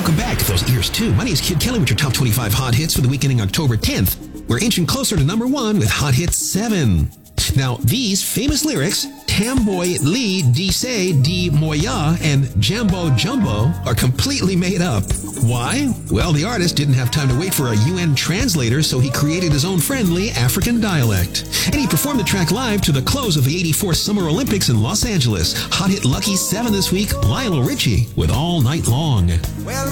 Welcome back. Those ears, too. My name is Kid Kelly with your top 25 hot hits for the week ending October 10th. We're inching closer to number 1 with Hot Hit 7. Now, these famous lyrics, Tamboy Lee Dise Di Moya and Jambo Jumbo, are completely made up. Why? Well, the artist didn't have time to wait for a UN translator, so he created his own friendly African dialect. And he performed the track live to the close of the '84 Summer Olympics in Los Angeles. Hot Hit Lucky 7 this week, Lionel Richie with All Night Long. Well,